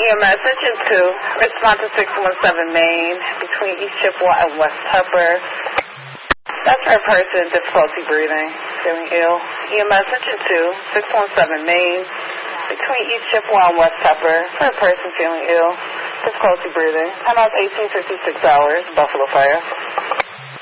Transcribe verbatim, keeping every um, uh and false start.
M S engine two, respond to six one seven Main between East Chippewa and West Tupper. That's for a person, difficulty breathing, feeling ill. E M S engine two, six one seven Main between East Chippewa and West Tupper for a person feeling ill, difficulty breathing. Time out eighteen fifty-six hours, Buffalo Fire.